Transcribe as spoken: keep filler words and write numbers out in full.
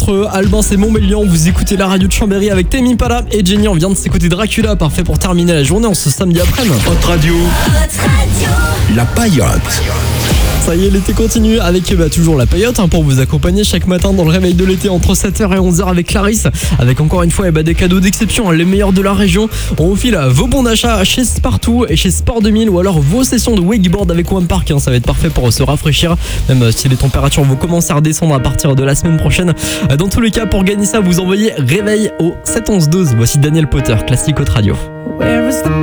entre Albin et Montmélian. Vous écoutez la radio de Chambéry avec Tame Impala et Jenny. On vient de s'écouter Dracula, parfait pour terminer la journée en ce samedi après-midi. Hot Radio. Hot Radio. La Paillote. Ça y est, l'été continue avec bah, toujours la Paillote hein, pour vous accompagner chaque matin dans le réveil de l'été entre sept heures et onze heures avec Clarisse. Avec encore une fois eh bah, des cadeaux d'exception, hein, les meilleurs de la région. On vous file vos bons d'achat chez Spartoo et chez Sport deux mille ou alors vos sessions de wakeboard avec One Park. Hein, ça va être parfait pour se rafraîchir, même si les températures vont commencer à redescendre à partir de la semaine prochaine. Dans tous les cas, pour gagner ça, vous envoyez réveil au sept onze douze. Voici Daniel Potter, classique Hot Radio.